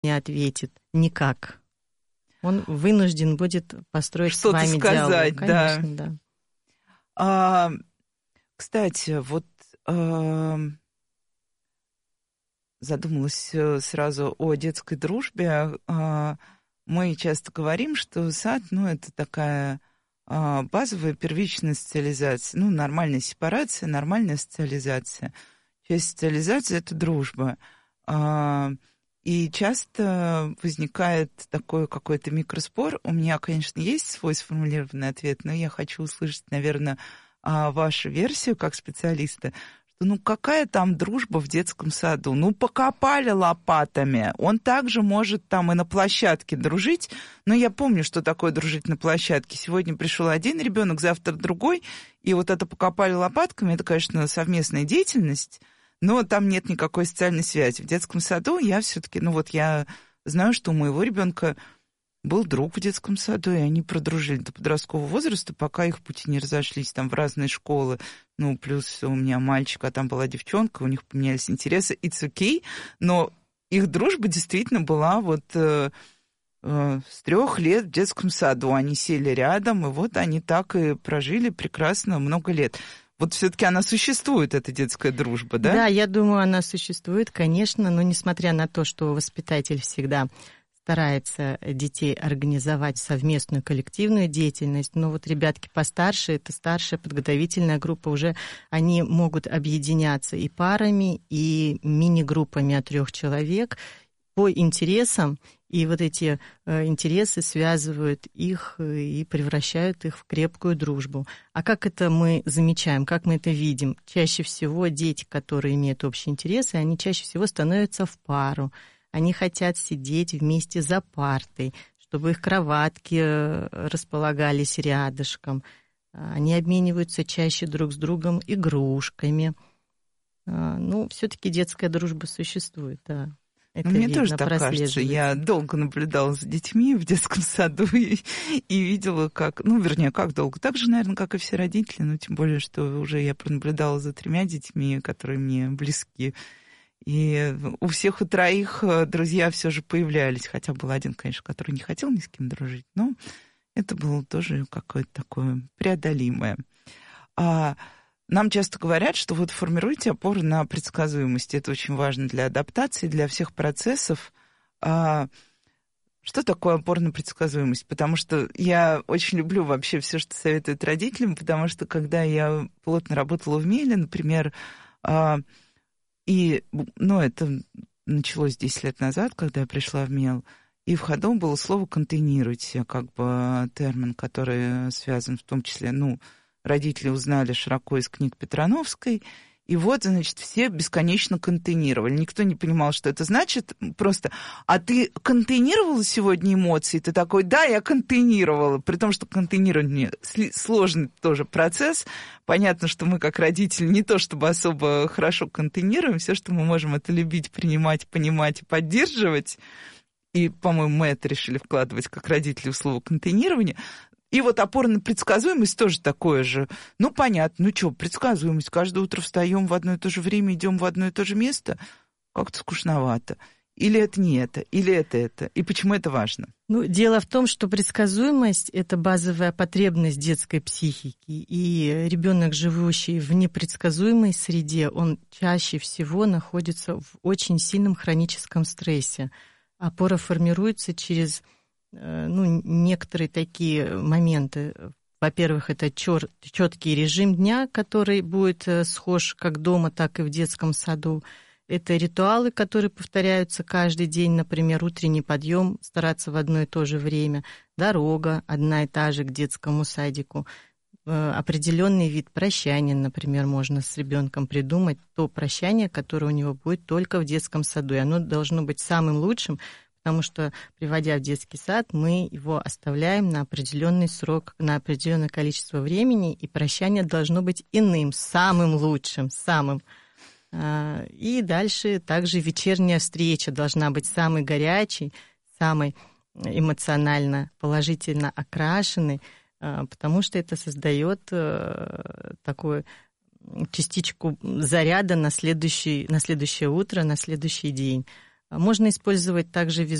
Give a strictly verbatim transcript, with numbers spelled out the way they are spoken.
не ответит никак. Он вынужден будет построить что-то с вами сказать, диалог. Конечно, да. да. А, кстати, вот а, задумалась сразу о детской дружбе. А, мы часто говорим, что сад, ну, это такая а, базовая первичная социализация, ну, нормальная сепарация, нормальная социализация. Часть социализации — это дружба. А, И часто возникает такой какой-то микроспор. У меня, конечно, есть свой сформулированный ответ, но я хочу услышать, наверное, вашу версию как специалиста, что ну какая там дружба в детском саду? Ну, покопали лопатами. Он также может там и на площадке дружить. Но я помню, что такое дружить на площадке. Сегодня пришел один ребенок, завтра другой. И вот это покопали лопатками, это, конечно, совместная деятельность, но там нет никакой социальной связи. В детском саду я все-таки, ну вот я знаю, что у моего ребенка был друг в детском саду, и они продружили до подросткового возраста, пока их пути не разошлись там в разные школы. Ну, плюс у меня мальчик, а там была девчонка, у них поменялись интересы, it's okay, но их дружба действительно была вот э, э, с трех лет в детском саду. Они сели рядом, и вот они так и прожили прекрасно много лет. Вот все-таки она существует, эта детская дружба, да? Да, я думаю, она существует, конечно, но несмотря на то, что воспитатель всегда старается детей организовать совместную коллективную деятельность, но вот ребятки постарше, это старшая подготовительная группа, уже они могут объединяться и парами, и мини-группами от трех человек по интересам, и вот эти э, интересы связывают их и превращают их в крепкую дружбу. А как это мы замечаем, как мы это видим? Чаще всего дети, которые имеют общие интересы, они чаще всего становятся в пару. Они хотят сидеть вместе за партой, чтобы их кроватки располагались рядышком. Они обмениваются чаще друг с другом игрушками. Ну, все-таки детская дружба существует, да. Это Мне видно, тоже так кажется. Я долго наблюдала за детьми в детском саду и, и видела, как... Ну, вернее, как долго? Так же, наверное, как и все родители. Ну, тем более, что уже я пронаблюдала за тремя детьми, которые мне близки. И у всех у троих друзья все же появлялись. Хотя был один, конечно, который не хотел ни с кем дружить. Но это было тоже какое-то такое преодолимое. А... Нам часто говорят, что вот формируйте опору на предсказуемость. Это очень важно для адаптации, для всех процессов. А что такое опора на предсказуемость? Потому что я очень люблю вообще все, что советуют родителям, потому что когда я плотно работала в Меле, например, а, и, ну, это началось десять лет назад, когда я пришла в Мел, и в ходу было слово «контейнируйте», как бы термин, который связан в том числе, ну, родители узнали широко из книг Петрановской, и вот, значит, все бесконечно контейнировали. Никто не понимал, что это значит. Просто, а ты контейнировала сегодня эмоции? Ты такой, да, я контейнировала. При том, что контейнирование сложный тоже процесс. Понятно, что мы, как родители, не то чтобы особо хорошо контейнируем. Все, что мы можем, это любить, принимать, понимать и поддерживать. И, по-моему, мы это решили вкладывать как родители в слово контейнирование. И вот опора на предсказуемость тоже такое же. Ну, понятно, ну что, предсказуемость. Каждое утро встаем в одно и то же время, идем в одно и то же место. Как-то скучновато. Или это не это, или это это. И почему это важно? Ну, дело в том, что предсказуемость – это базовая потребность детской психики. И ребенок, живущий в непредсказуемой среде, он чаще всего находится в очень сильном хроническом стрессе. Опора формируется через... ну, некоторые такие моменты. Во-первых, это четкий режим дня, который будет схож как дома, так и в детском саду. Это ритуалы, которые повторяются каждый день, например, утренний подъем, стараться в одно и то же время, дорога одна и та же к детскому садику, определенный вид прощания, например, можно с ребенком придумать то прощание, которое у него будет только в детском саду, и оно должно быть самым лучшим, потому что, приводя в детский сад, мы его оставляем на определенный срок, на определенное количество времени, и прощание должно быть иным, самым лучшим, самым. И дальше также вечерняя встреча должна быть самой горячей, самой эмоционально положительно окрашенной, потому что это создает такую частичку заряда на следующий, на следующее утро, на следующий день. Можно использовать также